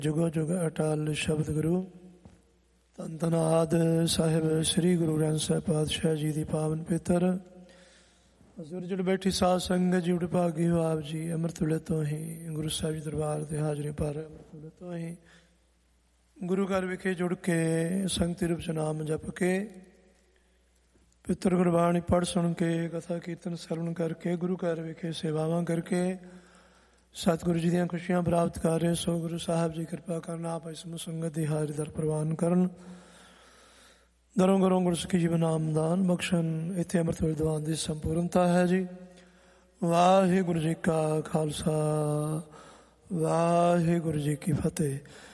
ਜੁਗੋ ਜੁਗ ਅਟਲ ਸ਼ਬਦ ਗੁਰੂ ਧੰਨ ਧੰਨ ਆਦਿ ਸਾਹਿਬ ਸ੍ਰੀ ਗੁਰੂ ਗ੍ਰੰਥ ਸਾਹਿਬ ਪਾਤਸ਼ਾਹ ਜੀ ਦੀ ਪਾਵਨ ਪਿੱਤਰ ਹਜ਼ੂਰ ਜੁੜ ਬੈਠੀ ਸਾਧ ਸੰਗਤ ਜੀ ਭਾਗੀ ਹੋ ਆਪ ਜੀ ਅੰਮ੍ਰਿਤ ਵੇਲੇ ਤੋਂ ਹੀ ਗੁਰੂ ਸਾਹਿਬ ਜੀ ਦਰਬਾਰ ਤੇ ਹਾਜ਼ਰੀ ਭਰ ਅੰਮ੍ਰਿਤ ਵੇਲੇ ਤੋਂ ਹੀ ਗੁਰੂ ਘਰ ਵਿਖੇ ਜੁੜ ਕੇ ਸੰਗਤੀ ਰੂਪ ਚ ਨਾਮ ਜਪ ਕੇ ਪਿੱਤਰ ਗੁਰਬਾਣੀ ਪੜ੍ਹ ਸੁਣ ਕੇ ਕਥਾ ਕੀਰਤਨ ਸਰਵਣ ਕਰਕੇ ਗੁਰੂ ਘਰ ਵਿਖੇ ਸੇਵਾਵਾਂ ਕਰਕੇ ਸਤਿਗੁਰੂ ਜੀ ਦੀਆਂ ਖੁਸ਼ੀਆਂ ਪ੍ਰਾਪਤ ਕਰ ਰਹੇ ਸੋ ਗੁਰੂ ਸਾਹਿਬ ਜੀ ਕਿਰਪਾ ਕਰਨ ਆਪ ਇਸ ਨੂੰ ਸੰਗਤ ਦੀ ਹਾਜ਼ਰੀ ਦਰ ਪ੍ਰਵਾਨ ਕਰਨ ਦਰੋਂ ਗਰੋਂ ਗੁਰਸਿੱਖੀ ਜੀਵਨ ਨਾਮਦਾਨ ਬਖਸ਼ਣ। ਇੱਥੇ ਅੰਮ੍ਰਿਤ ਵੇਲੇ ਦੀਵਾਨ ਦੀ ਸੰਪੂਰਨਤਾ ਹੈ ਜੀ। ਵਾਹਿਗੁਰੂ ਜੀ ਕਾ ਖਾਲਸਾ ਵਾਹਿਗੁਰੂ ਜੀ ਕੀ ਫਤਿਹ।